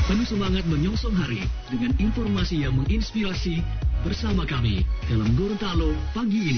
Penuh semangat menyongsong hari dengan informasi yang menginspirasi bersama kami dalam Gorontalo pagi ini.